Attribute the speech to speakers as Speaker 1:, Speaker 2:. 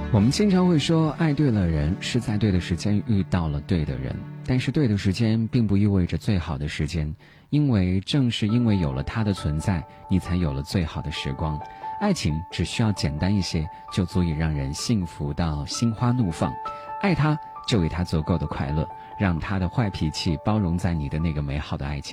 Speaker 1: 我们经常会说爱对了人是在对的时间遇到了对的人，但是对的时间并不意味着最好的时间，因为正是因为有了他的存在，你才有了最好的时光。爱情只需要简单一些，就足以让人幸福到心花怒放。爱他就给他足够的快乐，让他的坏脾气包容在你的那个美好的爱情。